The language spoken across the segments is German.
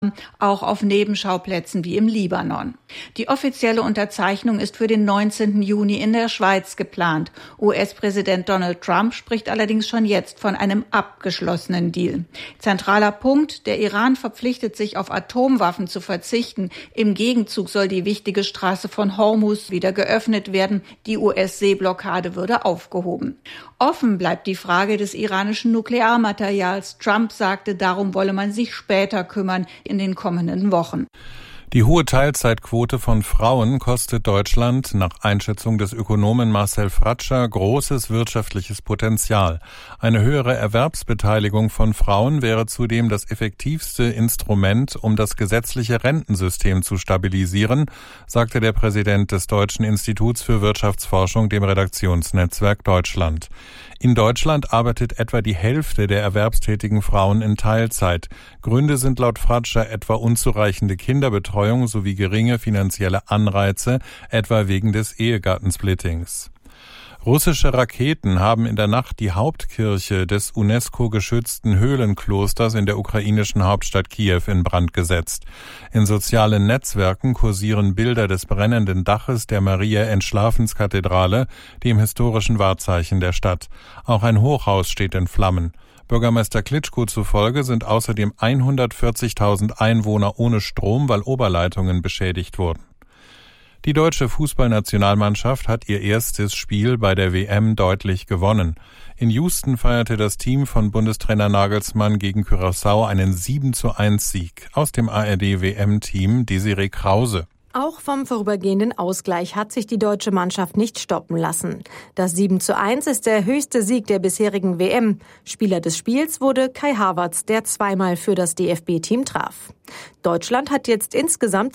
haben, auch auf Nebenschauplätzen wie im Libanon. Die offizielle Unterzeichnung ist für den 19. Juni in der Schweiz geplant. US-Präsident Donald Trump spricht allerdings schon jetzt von einem abgeschlossenen Deal. Zentraler Punkt: der Iran verpflichtet sich, auf Atomwaffen zu verzichten. Im Gegenzug soll die wichtige Straße von Hormuz wieder geöffnet werden. Die US-Seeblockade würde aufgehoben. Offen bleibt die Frage des iranischen Nuklearmaterials. Trump sagte, darum wolle man sich später kümmern in den kommenden Wochen. Die hohe Teilzeitquote von Frauen kostet Deutschland nach Einschätzung des Ökonomen Marcel Fratscher großes wirtschaftliches Potenzial. Eine höhere Erwerbsbeteiligung von Frauen wäre zudem das effektivste Instrument, um das gesetzliche Rentensystem zu stabilisieren, sagte der Präsident des Deutschen Instituts für Wirtschaftsforschung dem Redaktionsnetzwerk Deutschland. In Deutschland arbeitet etwa die Hälfte der erwerbstätigen Frauen in Teilzeit. Gründe sind laut Fratscher etwa unzureichende Kinderbetreuung sowie geringe finanzielle Anreize, etwa wegen des Ehegattensplittings. Russische Raketen haben in der Nacht die Hauptkirche des UNESCO-geschützten Höhlenklosters in der ukrainischen Hauptstadt Kiew in Brand gesetzt. In sozialen Netzwerken kursieren Bilder des brennenden Daches der Maria-Entschlafenskathedrale, dem historischen Wahrzeichen der Stadt. Auch ein Hochhaus steht in Flammen. Bürgermeister Klitschko zufolge sind außerdem 140.000 Einwohner ohne Strom, weil Oberleitungen beschädigt wurden. Die deutsche Fußballnationalmannschaft hat ihr erstes Spiel bei der WM deutlich gewonnen. In Houston feierte das Team von Bundestrainer Nagelsmann gegen Curaçao einen 7:1 Sieg. Aus dem ARD-WM-Team Desiree Krause. Auch vom vorübergehenden Ausgleich hat sich die deutsche Mannschaft nicht stoppen lassen. Das 7:1 ist der höchste Sieg der bisherigen WM. Spieler des Spiels wurde Kai Havertz, der zweimal für das DFB-Team traf. Deutschland hat jetzt insgesamt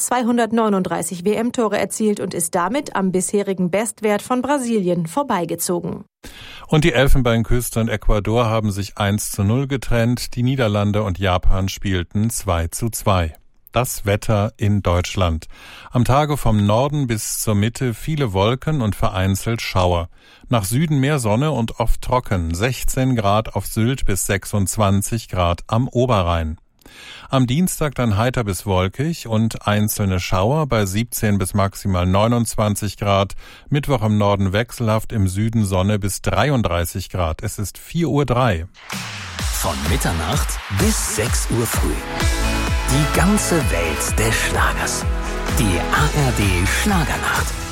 239 WM-Tore erzielt und ist damit am bisherigen Bestwert von Brasilien vorbeigezogen. Und die Elfenbeinküste und Ecuador haben sich 1:0 getrennt. Die Niederlande und Japan spielten 2:2. Das Wetter in Deutschland. Am Tage vom Norden bis zur Mitte viele Wolken und vereinzelt Schauer. Nach Süden mehr Sonne und oft trocken. 16 Grad auf Sylt bis 26 Grad am Oberrhein. Am Dienstag dann heiter bis wolkig und einzelne Schauer bei 17 bis maximal 29 Grad. Mittwoch im Norden wechselhaft, im Süden Sonne bis 33 Grad. Es ist 4:03 Uhr. Von Mitternacht bis 6 Uhr früh. Die ganze Welt des Schlagers. Die ARD Schlagernacht.